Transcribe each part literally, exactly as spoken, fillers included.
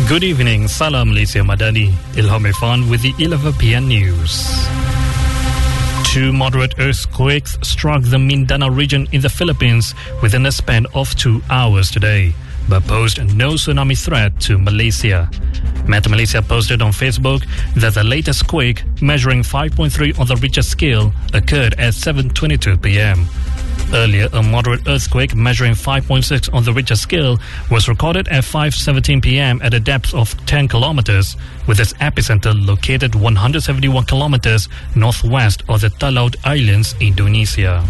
Good evening, Salam Malaysia Madani. Ilham Irfan with the eleven p m news. Two moderate earthquakes struck the Mindanao region in the Philippines within a span of two hours today, but posed no tsunami threat to Malaysia. Met Malaysia posted on Facebook that the latest quake, measuring five point three on the Richter scale, occurred at seven twenty-two p m Earlier, a moderate earthquake measuring five point six on the Richter scale was recorded at five seventeen p m at a depth of ten kilometers, with its epicenter located one hundred seventy-one kilometers northwest of the Talaud Islands, Indonesia.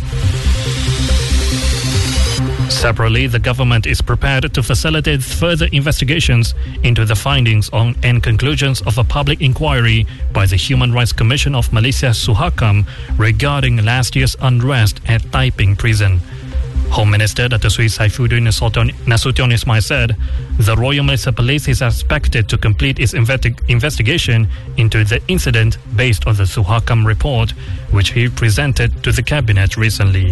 Separately, the government is prepared to facilitate further investigations into the findings on and conclusions of a public inquiry by the Human Rights Commission of Malaysia Suhakam regarding last year's unrest at Taiping Prison. Home Minister Dato' Sri Saifuddin Nasution Ismail said the Royal Malaysia Police is expected to complete its investi- investigation into the incident based on the Suhakam report, which he presented to the Cabinet recently.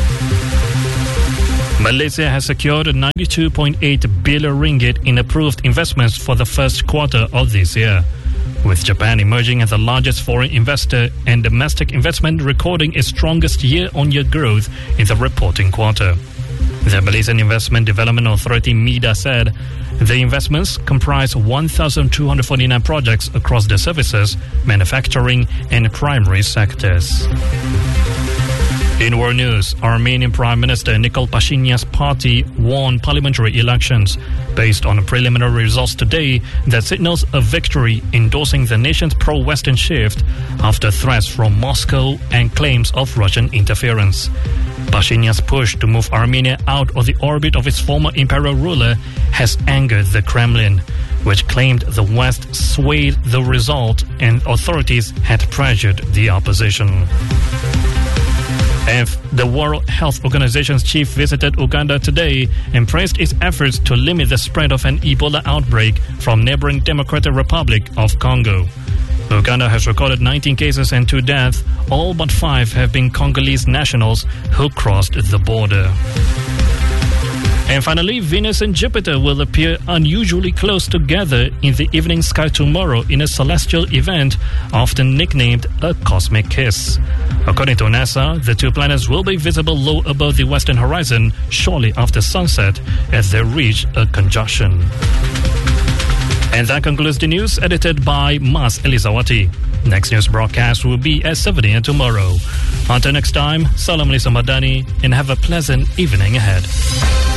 Malaysia has secured ninety-two point eight billion ringgit in approved investments for the first quarter of this year, with Japan emerging as the largest foreign investor and domestic investment recording its strongest year-on-year growth in the reporting quarter. The Malaysian Investment Development Authority MIDA said the investments comprise one thousand two hundred forty-nine projects across the services, manufacturing and primary sectors. In world news, Armenian Prime Minister Nikol Pashinyan's party won parliamentary elections based on preliminary results today that signals a victory, endorsing the nation's pro-Western shift after threats from Moscow and claims of Russian interference. Pashinyan's push to move Armenia out of the orbit of its former imperial ruler has angered the Kremlin, which claimed the West swayed the result and authorities had pressured the opposition. And the World Health Organization's chief visited Uganda today and praised its efforts to limit the spread of an Ebola outbreak from neighboring Democratic Republic of Congo. Uganda has recorded nineteen cases and two deaths. All but five have been Congolese nationals who crossed the border. And finally, Venus and Jupiter will appear unusually close together in the evening sky tomorrow in a celestial event often nicknamed a cosmic kiss. According to NASA, the two planets will be visible low above the western horizon shortly after sunset as they reach a conjunction. And that concludes the news edited by Mas Elizawati. Next news broadcast will be at seven a m tomorrow. Until next time, Salam Malaysia Madani and have a pleasant evening ahead.